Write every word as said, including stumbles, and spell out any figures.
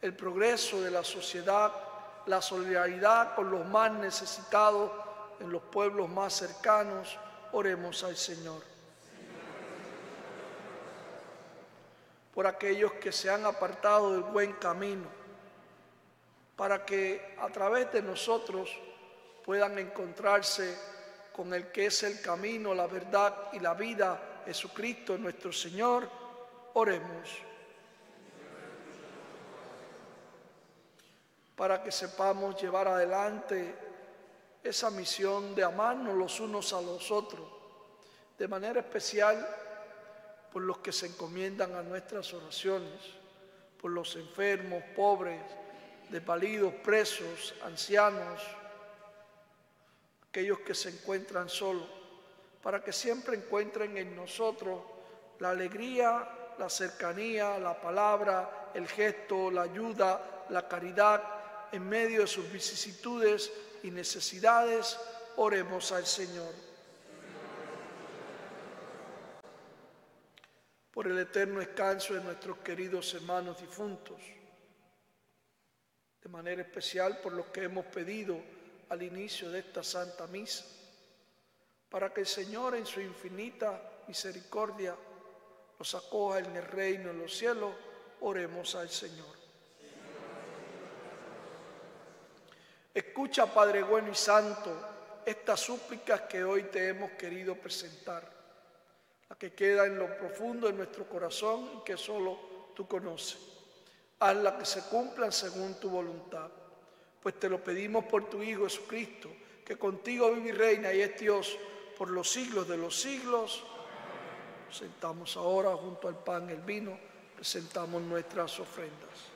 el progreso de la sociedad, la solidaridad con los más necesitados en los pueblos más cercanos. Oremos al Señor. Por aquellos que se han apartado del buen camino, para que a través de nosotros puedan encontrarse con el que es el camino, la verdad y la vida, Jesucristo nuestro Señor. Oremos. Para que sepamos llevar adelante esa misión de amarnos los unos a los otros, de manera especial por los que se encomiendan a nuestras oraciones, por los enfermos, pobres, desvalidos, presos, ancianos, aquellos que se encuentran solos, para que siempre encuentren en nosotros la alegría, la cercanía, la palabra, el gesto, la ayuda, la caridad, en medio de sus vicisitudes y necesidades. Oremos al Señor. Por el eterno descanso de nuestros queridos hermanos difuntos, de manera especial por los que hemos pedido al inicio de esta Santa Misa, para que el Señor en su infinita misericordia los acoja en el reino de los cielos. Oremos al Señor. Escucha, Padre bueno y santo, estas súplicas que hoy te hemos querido presentar, la que queda en lo profundo de nuestro corazón y que solo tú conoces. Hazla que se cumplan según tu voluntad, pues te lo pedimos por tu Hijo Jesucristo, que contigo vive y reina y es Dios por los siglos de los siglos. Nos sentamos ahora junto al pan y el vino, presentamos nuestras ofrendas.